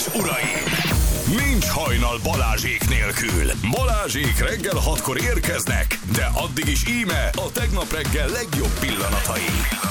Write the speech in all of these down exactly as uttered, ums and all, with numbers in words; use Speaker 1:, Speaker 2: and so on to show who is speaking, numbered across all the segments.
Speaker 1: és uraim! Nincs hajnal Balázsék nélkül. Balázsék reggel hatkor érkeznek, de addig is íme a tegnap reggel legjobb pillanatai.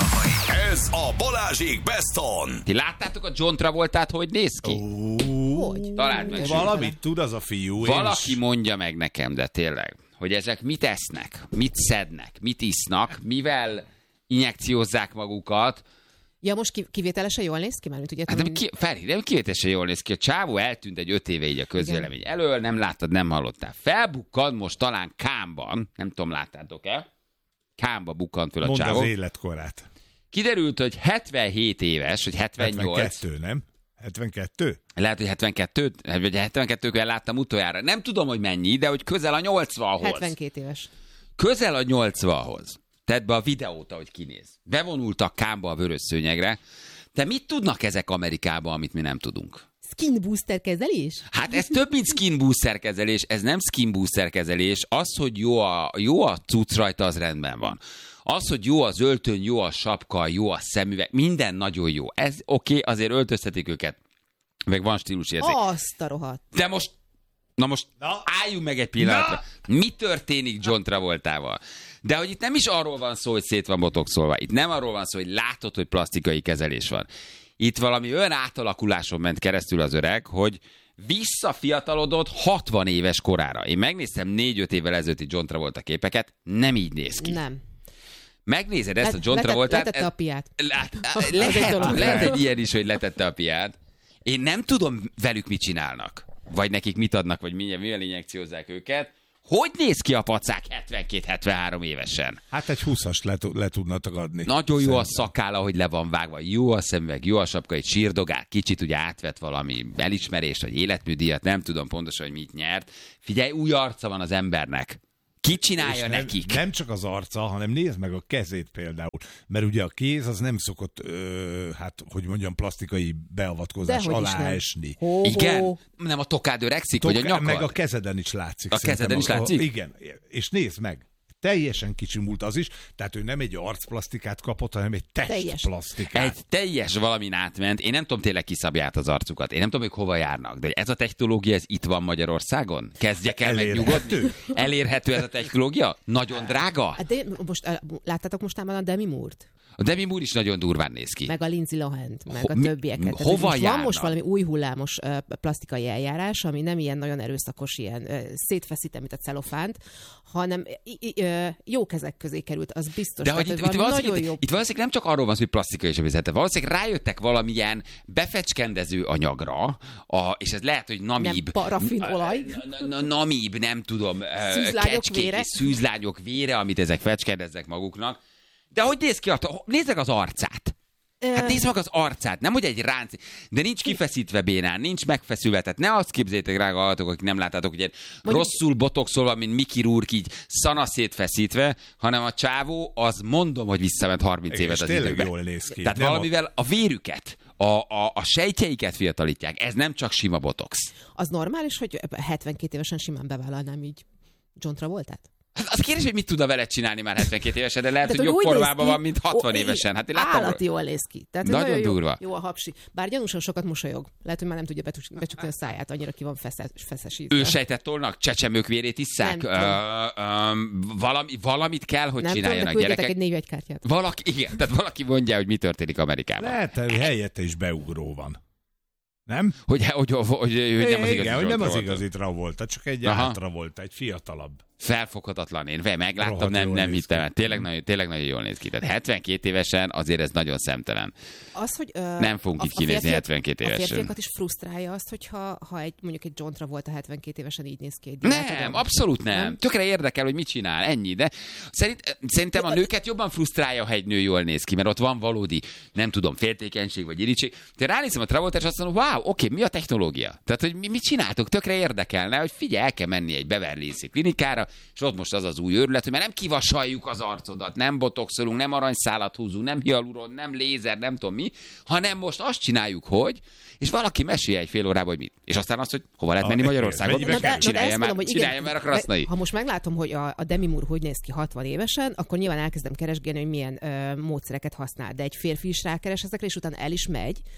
Speaker 1: Ez a Balázsék Best On.
Speaker 2: Ti láttátok a John Travoltát, hogy néz ki?
Speaker 3: Hogy?
Speaker 2: Találd meg.
Speaker 3: Valamit tud az a fiú.
Speaker 2: Valaki mondja meg nekem, de tényleg, hogy ezek mit esznek, mit szednek, mit isznak, mivel injekciózzák magukat.
Speaker 4: Ja, most kivételesen jól néz ki? Már, mint ugye,
Speaker 2: Hát nem, ki, Feri, nem kivételesen jól néz ki. A csávó eltűnt egy öt éve így a közvélemény igen. elől, nem láttad, nem hallottál. Felbukkant most talán Kámban, nem tudom, láttátok-e? Kámba bukkant föl a
Speaker 3: Mondd
Speaker 2: csávó.
Speaker 3: az életkorát.
Speaker 2: Kiderült, hogy hetvenhét éves, vagy hetvennyolc.
Speaker 3: hetvenkettő, nem? hetvenkettő?
Speaker 2: Lehet, hogy hetvenkettő, vagy hetvenkettőkor láttam utoljára. Nem tudom, hogy mennyi, de hogy közel a nyolcvanhoz.
Speaker 4: hetvenkét éves.
Speaker 2: Közel a nyolcvanhoz. Tedd be a videót, ahogy kinéz. Bevonultak Kámba a vörös szőnyegre. De mit tudnak ezek Amerikában, amit mi nem tudunk?
Speaker 4: Skin booster kezelés?
Speaker 2: Hát ez több, mint skin booster kezelés. Ez nem skin booster kezelés. Az, hogy jó a, jó a cucc rajta, az rendben van. Az, hogy jó az öltöny, jó a sapka, jó a szemüveg, minden nagyon jó. Ez oké, okay, azért öltöztetik őket. Meg van stílusérzék.
Speaker 4: Azt a rohadt.
Speaker 2: De most, na most
Speaker 3: na.
Speaker 2: álljunk meg egy pillanatra. Na. Mi történik John Travoltával? De hogy itt nem is arról van szó, hogy szét van botoxolva. Itt nem arról van szó, hogy látod, hogy plastikai kezelés van. Itt valami olyan átalakuláson ment keresztül az öreg, hogy visszafiatalodott hatvan éves korára. Én megnéztem négy-öt évvel ezelőtti John Travolta képeket, nem így néz ki.
Speaker 4: Nem.
Speaker 2: Megnézed ezt
Speaker 4: Let,
Speaker 2: a John Travoltát?
Speaker 4: Letette a piát.
Speaker 2: Lát, lehet, lehet egy ilyen is, hogy letette a piát. Én nem tudom velük mit csinálnak. Vagy nekik mit adnak, vagy mivel injekciózzák őket. Hogy néz ki a pacák hetvenkét-hetvenhárom évesen?
Speaker 3: Hát egy húszast le, le tudnatok adni.
Speaker 2: Nagyon jó
Speaker 3: Szerintem.
Speaker 2: a szakálla, hogy le van vágva. Jó a szemüveg, jó a sapka, egy sírdogál, kicsit ugye átvett valami elismerést, vagy életműdíjat, nem tudom pontosan, hogy mit nyert. Figyelj, új arca van az embernek. Ki csinálja
Speaker 3: nem,
Speaker 2: nekik?
Speaker 3: Nem csak az arca, hanem nézd meg a kezét például. Mert ugye a kéz az nem szokott, ö, hát hogy mondjam, plastikai beavatkozás
Speaker 4: Dehogy
Speaker 3: alá esni.
Speaker 4: Ho,
Speaker 2: Igen?
Speaker 4: ho.
Speaker 2: Nem a tokád öregszik,
Speaker 3: Tok-
Speaker 2: vagy a nyakad?
Speaker 3: Meg a kezeden is látszik.
Speaker 2: A kezeden is
Speaker 3: a,
Speaker 2: látszik?
Speaker 3: A, igen, és nézd meg. Teljesen kicsimult az is, tehát ő nem egy arcplasztikát kapott, hanem egy testplasztikát.
Speaker 2: Egy teljes valamin átment. Én nem tudom tényleg kiszabja át az arcukat. Én nem tudom, hogy hova járnak. De ez a technológia, ez itt van Magyarországon? Kezdjek el megnyugodni? Elérhető ez a technológia? Nagyon drága?
Speaker 4: De most, láttátok most a Demi Moore-t?
Speaker 2: A Demi Moore is nagyon durván néz ki.
Speaker 4: Meg a Lindsay Lohan-t, meg
Speaker 2: Ho-
Speaker 4: a
Speaker 2: mi-
Speaker 4: többieket. Tehát,
Speaker 2: hova
Speaker 4: most
Speaker 2: járnak?
Speaker 4: van most valami új hullámos uh, plastikai eljárás, ami nem ilyen nagyon erőszakos, ilyen uh, szétfeszítem, mint a celofánt, hanem i- i- uh, jó kezek közé került, az biztos.
Speaker 2: De hogy
Speaker 4: tehát,
Speaker 2: itt,
Speaker 4: hogy
Speaker 2: itt,
Speaker 4: valami
Speaker 2: valószínűleg,
Speaker 4: nagyon
Speaker 2: itt, itt valószínűleg nem csak arról van szó, hogy plastikai és a vizete. Valószínűleg rájöttek valamilyen befecskendező anyagra, a, és ez lehet, hogy namíb.
Speaker 4: Nem parafinolaj.
Speaker 2: Na- na- Namíb, nem tudom, ö,
Speaker 4: Szűzlányok
Speaker 2: kecskék
Speaker 4: vére.
Speaker 2: és szűzlányok vére, amit ezek fecskendeznek maguknak. De hogy néz ki? a- Nézd meg az arcát. Hát nézd meg az arcát, nem hogy egy ránc, de nincs kifeszítve bénán, nincs megfeszülve, tehát ne azt képzeljétek, drága hallgatók, akik nem láttátok, hogy egy rosszul botoxolva, mint Mickey Rourke, így szana szétfeszítve, hanem a csávó, az mondom, hogy visszament harminc
Speaker 3: Igen,
Speaker 2: évet
Speaker 3: és
Speaker 2: az
Speaker 3: tényleg
Speaker 2: időben.
Speaker 3: jól néz ki.
Speaker 2: Tehát
Speaker 3: Nem
Speaker 2: valamivel a vérüket, a, a, a sejtjeiket fiatalítják, ez nem csak sima botox.
Speaker 4: Az normális, hogy hetvenkét évesen simán bevállalnám így John Travoltát?
Speaker 2: Hát az kérdés, hogy mit tudna vele csinálni már hetvenkét évesen, de lehet,
Speaker 4: Tehát,
Speaker 2: hogy jobb
Speaker 4: úgy néz
Speaker 2: formában
Speaker 4: ki-
Speaker 2: van, mint hatvan
Speaker 4: Ó,
Speaker 2: évesen. Hát én láttam,
Speaker 4: állati jól néz ki. Tehát hogy
Speaker 2: Nagyon
Speaker 4: jó,
Speaker 2: durva.
Speaker 4: Jó a hapsi. Bár gyanúsan sokat mosolyog. Lehet, hogy már nem tudja becsukni becsukni a száját, annyira ki van feszes, feszesítve.
Speaker 2: ő sejtet tolnak, csecsemők vérét isszák,
Speaker 4: Nem
Speaker 2: ö,
Speaker 4: tudom.
Speaker 2: ö, valami, valamit kell, hogy
Speaker 4: nem tudom, de
Speaker 2: csináljanak
Speaker 4: küldjetek
Speaker 2: gyerekek.
Speaker 4: egy névjegykártyát.
Speaker 2: Valaki, igen, tehát valaki mondja, hogy mi történik Amerikában.
Speaker 3: Lehet, hogy helyette is beugró van. Nem?
Speaker 2: Hogy, hogy, hogy, hogy, hogy nem az igazi
Speaker 3: Igen, hogy nem az
Speaker 2: Travolta.
Speaker 3: igazi Travolta, csak egy
Speaker 2: Aha.
Speaker 3: átra volt, egy fiatalabb.
Speaker 2: Felfoghatatlan. Én megláttam,
Speaker 3: Rohadt
Speaker 2: nem,
Speaker 3: jól
Speaker 2: nem
Speaker 3: néz
Speaker 2: hittem.
Speaker 3: ki.
Speaker 2: Tényleg nagyon, tényleg nagyon jól néz ki. Tehát hetvenkét évesen azért ez nagyon szemtelen.
Speaker 4: Az, hogy, ö,
Speaker 2: Nem fogunk
Speaker 4: a-
Speaker 2: így
Speaker 4: a
Speaker 2: kinézni
Speaker 4: férfiak-
Speaker 2: hetvenkét
Speaker 4: A
Speaker 2: évesen.
Speaker 4: férfiakat is frusztrálja azt, hogyha ha egy, mondjuk egy John Travolta hetvenkét évesen így néz ki egy
Speaker 2: Nem,
Speaker 4: diátodon.
Speaker 2: abszolút nem.
Speaker 4: Nem?
Speaker 2: Tökre érdekel, hogy mit csinál, ennyi. De szerint, szerintem a nőket jobban frusztrálja, ha egy nő jól néz ki, mert ott van valódi, nem tudom, féltékenység vagy irítség. Te ránézem a Travolta, és azt mondom, wow, oké, mi a technológia? Tehát, hogy mi, mit csináltok? Tökre érdekelne, hogy figyelj, el kell menni egy Beverly Hills klinikára, és ott most az az új őrület, hogy már nem kivasaljuk az arcodat, nem botoxolunk, nem aranyszálat húzunk, nem hialuron, nem lézer, nem tudom mi, hanem most azt csináljuk, hogy, és valaki mesélje egy fél órában, hogy mit. És aztán azt, hogy hova lehet menni
Speaker 3: A-
Speaker 2: Magyarországon.
Speaker 3: mennyibe kell?
Speaker 2: Csinálja
Speaker 4: ezt
Speaker 2: már,
Speaker 4: mondom, hogy
Speaker 2: csinálja
Speaker 4: igen,
Speaker 2: már a krasznai.
Speaker 4: Ha most meglátom, hogy a, a Demi Moore hogy néz ki hatvan évesen, akkor nyilván elkezdem keresgélni, hogy milyen ö, módszereket használ. De egy férfi is rákeres ezekre, és utána el is megy.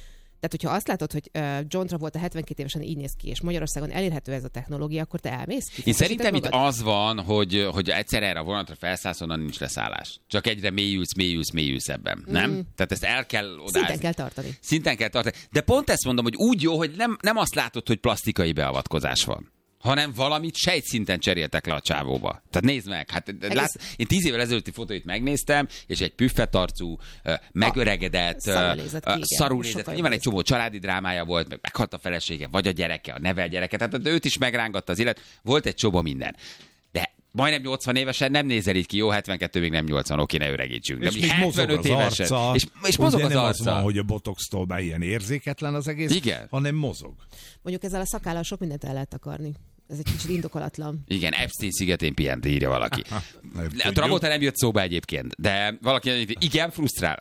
Speaker 4: Tehát, hogyha azt látod, hogy John Travolta hetvenkét évesen így néz ki, és Magyarországon elérhető ez a technológia, akkor te elmész ki.
Speaker 2: Én szerintem itt az van, hogy, hogy egyszer erre a vonatra felszállsz, onnan nincs leszállás. Csak egyre mélyülsz, mélyülsz, mélyülsz ebben. Nem? Mm. Tehát ezt el kell odázni.
Speaker 4: Szinten kell tartani.
Speaker 2: Szinten kell tartani. De pont ezt mondom, hogy úgy jó, hogy nem, nem azt látod, hogy plastikai beavatkozás van, hanem valamit sejtszinten cseréltek le a csávóba. Tehát nézd meg, hát Egész... lát, én tíz évvel ezelőtti fotóit megnéztem, és egy püffetarcú, megöregedett, szarul nézett ki. Nyilván egy csomó családi drámája volt, meg meghalt a felesége, vagy a gyereke, a nevel gyereke, tehát őt is megrángatta az élet, volt egy csomó minden. De majdnem nyolcvan évesen nem nézel így ki, jó, hetvenkettő még nem nyolcvan, oké, ne öregítsünk. De
Speaker 3: és még mozog az
Speaker 2: évesen,
Speaker 3: arca,
Speaker 2: és, és mozog az
Speaker 3: nem
Speaker 2: arca.
Speaker 3: az van, hogy a botoxtól már ilyen érzéketlen az egész,
Speaker 2: igen,
Speaker 3: hanem mozog.
Speaker 4: Mondjuk ezzel a szakállal sok mindent el lehet akarni. Ez egy kicsit indokolatlan.
Speaker 2: Igen, Epstein szigetén pihent, írja valaki. A Travolta nem jött szóba egyébként, de valaki igen, frusztrál.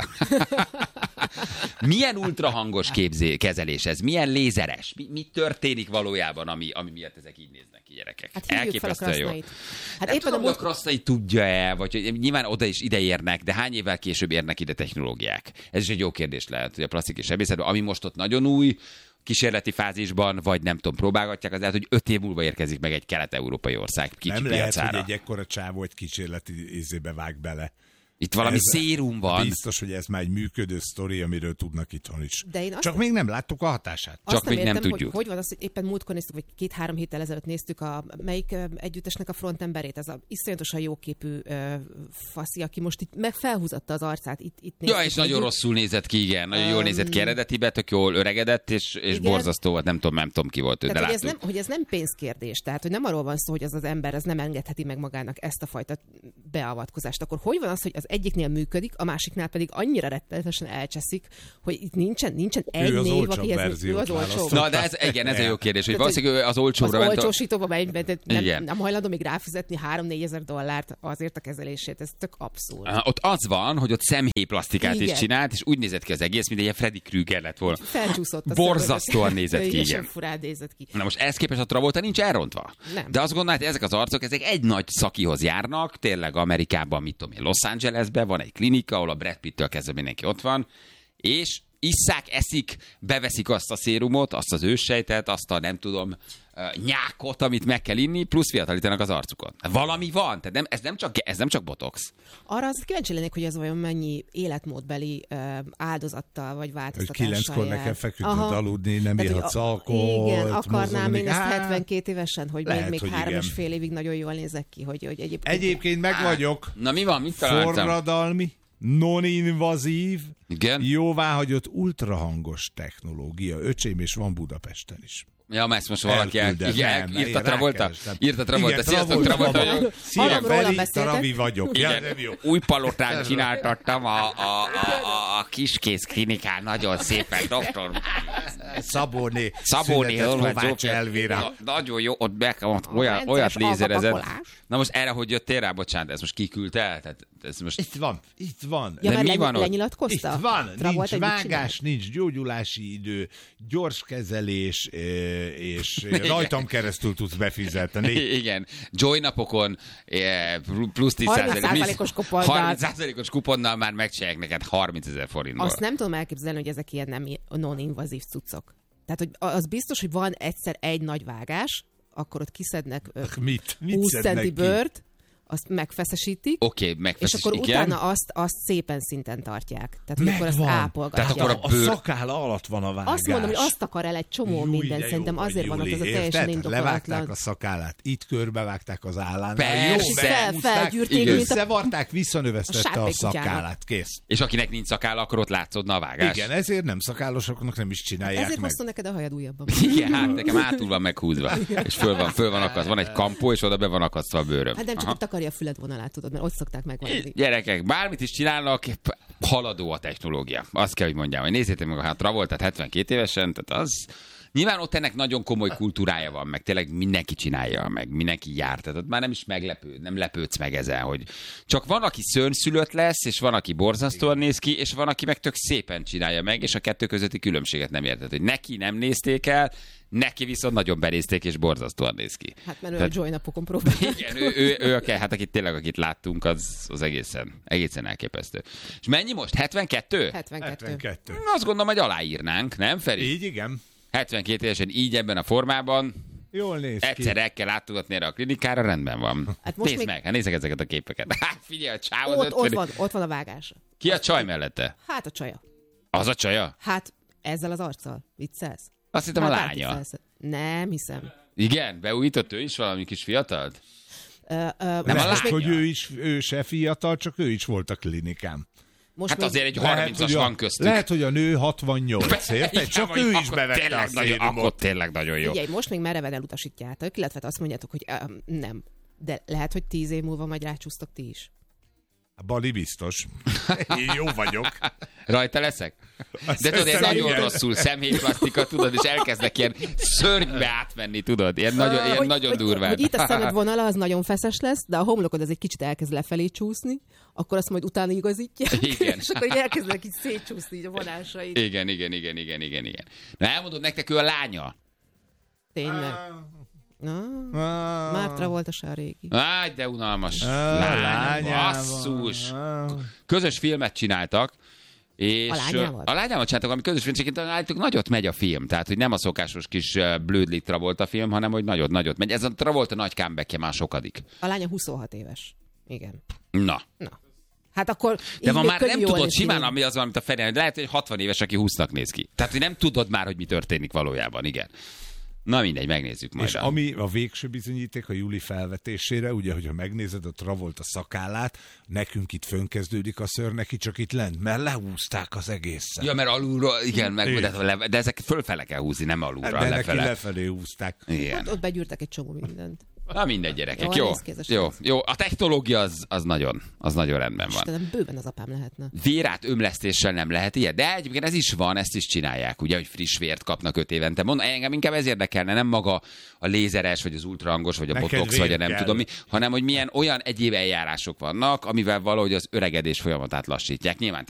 Speaker 2: Milyen ultrahangos képzé, kezelés ez? Milyen lézeres? Mi, mi történik valójában, ami, ami miatt ezek így néznek ki, gyerekek?
Speaker 4: Hát hívjuk fel a krasznait. Hát
Speaker 2: nem
Speaker 4: éppen
Speaker 2: tudom,
Speaker 4: a,
Speaker 2: múlt... a krasznait tudja-e, vagy hogy nyilván oda is ide érnek, de hány évvel később érnek ide technológiák? Ez is egy jó kérdés lehet, hogy a plastik és sebészetben, ami most ott nagyon új, kísérleti fázisban, vagy nem tudom, próbálgatják, az lehet, hogy öt év múlva érkezik meg egy kelet-európai ország kicsi
Speaker 3: nem
Speaker 2: piacára.
Speaker 3: lehet, hogy egy ekkora csávó egy kísérleti ízébe vág bele.
Speaker 2: Itt valami
Speaker 3: ez
Speaker 2: szérum van.
Speaker 3: Biztos, hogy ez már egy működő sztori, amiről tudnak itthon is.
Speaker 4: De én azt
Speaker 3: Csak még nem láttuk a hatását.
Speaker 2: Csak még nem,
Speaker 4: értem,
Speaker 2: tudjuk.
Speaker 4: Hogy, hogy van az, hogy éppen múltkor néztük, vagy két-három héttel ezelőtt néztük a melyik együttesnek a frontemberét, ez a iszonyatosan jóképű uh, faszi, aki most itt meg felhúzatta az arcát. Itt, itt
Speaker 2: ja, és nagyon rosszul nézett ki, igen. Nagyon um, jól nézett ki eredetibe, tök jól öregedett, és, és borzasztó volt. Nem tudom, nem tudom ki volt ő,
Speaker 4: tehát,
Speaker 2: de
Speaker 4: hogy ez,
Speaker 2: láttuk.
Speaker 4: nem, hogy ez nem pénzkérdés, tehát hogy nem arról van szó, hogy az az ember ez nem engedheti meg magának ezt a fajta beavatkozást. Akkor hogy van az, hogy az egyiknél működik, a másiknál pedig annyira rettenetesen elcseszik, hogy itt nincsen, nincsen egy
Speaker 3: az
Speaker 4: név, akihez ő az olcsó.
Speaker 2: Na, de ez, igen, ez a jó kérdés, hogy valószínűleg az olcsóra
Speaker 4: az
Speaker 2: ment. Az
Speaker 4: olcsósítóba megy, nem, nem hajlandó még ráfizetni három-négy ezer dollárt azért a kezelését, ez tök abszurd.
Speaker 2: Uh, ott az van, hogy ott szemhéjplastikát
Speaker 4: igen.
Speaker 2: is csinált, és úgy nézett ki az egész, mint egy ilyen Freddy Krueger lett volna.
Speaker 4: Felcsúszott a
Speaker 2: borzasztóan nézett ki, igen.
Speaker 4: Furán nézett ki.
Speaker 2: Na most ehhez képest a Travolta nincs elrontva.
Speaker 4: Nem.
Speaker 2: De azt gondolod, hogy ezek az arcok, ezek egy nagy szakihoz járnak, tényleg Amerikában, mit tudom én, Los Angelesben van egy klinika, ahol a Brad Pittől kezdve mindenki ott van, és isszák, eszik, beveszik azt a szérumot, azt az őssejtet, azt a nem tudom, nyákot, amit meg kell inni, plusz fiatalítanak az arcukon. Valami van, tehát nem, ez, nem csak, ez nem csak botox.
Speaker 4: Arra az kíváncsi lennék, hogy ez vajon mennyi életmódbeli uh, áldozattal vagy változtatással
Speaker 3: jár. Kilenckor nekem feküdnöd aludni, nem
Speaker 4: tehát,
Speaker 3: írhatsz alkoholt.
Speaker 4: Igen, akarnám én ezt
Speaker 3: á,
Speaker 4: hetvenkét évesen, hogy
Speaker 3: lehet,
Speaker 4: még, még
Speaker 3: hogy
Speaker 4: három
Speaker 3: igen.
Speaker 4: és fél évig nagyon jól nézek ki, hogy, hogy egyébként...
Speaker 3: Egyébként meg vagyok.
Speaker 2: Na mi van, mit találtam?
Speaker 3: Forradalmi, non-invazív,
Speaker 2: igen?
Speaker 3: jóváhagyott ultrahangos technológia. Öcsém, és van Budapesten is.
Speaker 2: Ja, mert ezt most valaki el, igen,
Speaker 3: nem,
Speaker 2: írta Travolta. Írta Travolta. Sziasztok,
Speaker 3: Travolta.
Speaker 2: Travolta.
Speaker 3: Szia, Feri, Travi vagyok.
Speaker 2: Igen, ja, új palotán csináltattam a, a, a, a, a Kiskész klinikán, nagyon szépen, doktor.
Speaker 3: Szabóné.
Speaker 2: Szabóné,
Speaker 3: Kovács Elvira.
Speaker 2: Nagyon jó, ott be, ott olyan, olyat lézerezett. Na most erre, hogy jöttél rá, bocsánat, ez most kiküldte el? Tehát ez most...
Speaker 3: Itt van, itt van.
Speaker 4: Ja,
Speaker 2: de mi
Speaker 4: lenyi,
Speaker 2: van ott?
Speaker 4: Lenyilatkozta?
Speaker 3: Itt van,
Speaker 4: Travolta,
Speaker 3: nincs vágás, nincs gyógyulási idő, gyors kezelés, és rajtam keresztül tudsz befizetni.
Speaker 2: Igen, Joy napokon plusz tíz
Speaker 4: százalékos kuponnal.
Speaker 2: harminc százalékos kuponnal már megcsinálják neked harmincezer forintból.
Speaker 4: Azt nem tudom elképzelni, hogy ezek ilyen nem non-invazív cuccok. Tehát, hogy az biztos, hogy van egyszer egy nagy vágás, akkor ott kiszednek
Speaker 3: Mit? Mit
Speaker 4: húsz centi
Speaker 3: ki?
Speaker 4: bőrt, azt megfeszesítik,
Speaker 2: Oké, okay, megfeszes,
Speaker 4: és akkor
Speaker 2: igen.
Speaker 4: utána azt, azt szépen szinten tartják. Tehát akkor azt ápolgatják.
Speaker 2: Tehát akkor
Speaker 3: a,
Speaker 2: bőr...
Speaker 3: a szakála alatt van a vágás.
Speaker 4: Azt mondom, hogy azt akar el egy csomó
Speaker 3: Júj,
Speaker 4: minden. Szerintem azért van ott ez a teljesen indokolatlan.
Speaker 3: Levágták a szakálát, itt körbevágták az állán.
Speaker 2: Persze.
Speaker 4: Fel, felgyűrték, mint a...
Speaker 3: Összevarták, visszanövesztette a, a szakálát. Kész.
Speaker 2: És akinek nincs szakála, akkor ott látszódna a vágás.
Speaker 3: Igen, ezért nem szakálosoknak nem is csinálják
Speaker 4: ezért
Speaker 3: meg.
Speaker 4: hosszú neked a hajad újabban.
Speaker 2: Igen, hát nekem hátul van meghúzva. És föl van, föl van akasztva. Van egy kampó, és oda be van akasztva a bőröm.
Speaker 4: Hát nem csak ott takarja a füled vonalát, tudod, mert ott szokták megvágni.
Speaker 2: Gyerekek, bármit is csinálnak, haladó a technológia. Azt kell, hogy mondjam, hogy nézzétek meg a Travoltát hetvenkét évesen, tehát az Nyilván ott ennek nagyon komoly kultúrája van, meg tényleg mindenki csinálja, meg mindenki jár. Tehát ott már nem is meglepő, nem lepődsz meg ezen, hogy csak van, aki szörnyszülött lesz, és van, aki borzasztóan néz ki, és van, aki meg tök szépen csinálja meg, és a kettő közötti különbséget nem érted, hogy neki nem nézték el, neki viszont nagyon benézték, és borzasztóan néz ki.
Speaker 4: Hát mert ő Tehát, a Joy napokon próbálják.
Speaker 2: Igen, ő, ő, ő, ő hát akit tényleg, akit láttunk, az, az egészen, egészen elképesztő. És mennyi most? hetvenkettő?
Speaker 4: hetvenkettő.
Speaker 3: hetvenkettő.
Speaker 2: Azt gondolom, hogy aláírnánk, nem Feri?
Speaker 3: Így, igen.
Speaker 2: hetvenkét évesen így ebben a formában.
Speaker 3: Jól néz ki.
Speaker 2: Egyszer el kell látogatni erre a klinikára, rendben van.
Speaker 4: Hát most
Speaker 2: Nézd
Speaker 4: még...
Speaker 2: meg, hát nézzek ezeket a képeket. Hát figyelj, a csáv az
Speaker 4: Ott,
Speaker 2: ötven...
Speaker 4: ott, van, ott van a vágása.
Speaker 2: Ki a csaj mellette?
Speaker 4: Hát a csaja.
Speaker 2: Az a csaja?
Speaker 4: Hát ezzel az arccal. Viccelsz?
Speaker 2: Azt hittem
Speaker 4: Hát
Speaker 2: a lánya.
Speaker 4: átfelsz- Nem hiszem.
Speaker 2: Igen, beújított ő is valami kis fiatalt?
Speaker 4: Ö, ö,
Speaker 2: Nem a
Speaker 3: Lehet,
Speaker 2: lánya.
Speaker 3: hogy ő is, ő se fiatal, csak ő is volt a klinikán.
Speaker 4: most
Speaker 2: Hát
Speaker 4: még...
Speaker 2: azért egy
Speaker 3: Lehet,
Speaker 2: harmincas
Speaker 3: hogy a-
Speaker 2: van köztük.
Speaker 3: Lehet, hogy a nő hatvannyolc, érted? Csak
Speaker 2: vagy
Speaker 3: ő is
Speaker 2: akkor
Speaker 3: bevette
Speaker 2: tényleg
Speaker 3: a
Speaker 2: nagyon, Akkor
Speaker 3: szérumot.
Speaker 2: tényleg nagyon jó.
Speaker 4: Figyelj, most még mereven elutasítjátok, illetve azt mondjátok, hogy um, nem. De lehet, hogy tíz év múlva majd rácsúsztok ti is.
Speaker 3: A Bali biztos. Én jó vagyok.
Speaker 2: Rajta leszek? De tudod, ilyen
Speaker 3: Szerintem
Speaker 2: nagyon
Speaker 3: igen.
Speaker 2: rosszul szemhéjplasztika, tudod, és elkezdek ilyen szörnybe átmenni, tudod, ilyen nagyon, ilyen
Speaker 4: hogy,
Speaker 2: nagyon
Speaker 4: hogy,
Speaker 2: durván.
Speaker 4: Hogy itt a szemed vonala az nagyon feszes lesz, de a homlokod az egy kicsit elkezd lefelé csúszni, akkor azt majd utána igazítják,
Speaker 2: Igen.
Speaker 4: és akkor így elkezdenek így szétcsúszni így a vonásaid.
Speaker 2: Igen, igen, igen, igen, igen, igen. Na elmondod nektek, ő a lánya.
Speaker 4: Tényleg. Na, már Travolta se a régi.
Speaker 2: Áj, de unalmas.
Speaker 3: Ah,
Speaker 2: Lánya,
Speaker 3: lányával.
Speaker 2: basszus.
Speaker 3: Ah.
Speaker 2: Közös filmet csináltak, és
Speaker 4: A lányával?
Speaker 2: a lányával csináltak, ami közös film, csak itt állítólag nagyot megy a film. Tehát, hogy nem a szokásos kis blödli Travolta film, hanem hogy nagyot, nagyot megy. Ez a Travolta nagy comebackje már sokadik.
Speaker 4: A lánya huszonhat éves. Igen.
Speaker 2: Na.
Speaker 4: Na. Hát akkor...
Speaker 2: De
Speaker 4: így
Speaker 2: ma
Speaker 4: még
Speaker 2: már
Speaker 4: könnyű
Speaker 2: nem
Speaker 4: jól
Speaker 2: tudod
Speaker 4: nézni.
Speaker 2: simán, ami az, amit a Feri, lehet, hogy hatvan éves, aki húsznak néz ki. Tehát, hogy nem tudod már, hogy mi történik valójában, igen. Na mindegy, megnézzük majd.
Speaker 3: És ami a végső bizonyíték a Juli felvetésére, ugye, hogyha megnézed a Travolta szakállát, nekünk itt fönkezdődik a szőr, neki csak itt lent, mert lehúzták az egészet.
Speaker 2: Ja, mert alulról, igen, meg,
Speaker 3: Igen.
Speaker 2: de, le- de ezek fölfele kell húzni, nem alulra,
Speaker 3: de neki
Speaker 2: lefele.
Speaker 3: lefelé húzták.
Speaker 2: Igen.
Speaker 4: Ott, ott begyűrtek egy csomó mindent.
Speaker 2: Na mindegy, gyerekek,
Speaker 4: Jól
Speaker 2: jó,
Speaker 4: néz ki ez a
Speaker 2: jó,
Speaker 4: srác.
Speaker 2: jó. A technológia az, az nagyon, az nagyon rendben van.
Speaker 4: Istenem, bőven az apám lehetne.
Speaker 2: Vérát ömlesztéssel nem lehet ilyet, de egyébként ez is van, ezt is csinálják, ugye, hogy friss vért kapnak öt évente. Mondom, engem inkább ez érdekelne, nem maga a lézeres, vagy az ultrahangos, vagy a
Speaker 3: Neked
Speaker 2: botox, vagy a
Speaker 3: vér
Speaker 2: nem
Speaker 3: kell.
Speaker 2: tudom mi, hanem hogy milyen olyan egyéb eljárások vannak, amivel valahogy az öregedés folyamatát lassítják. Nyilván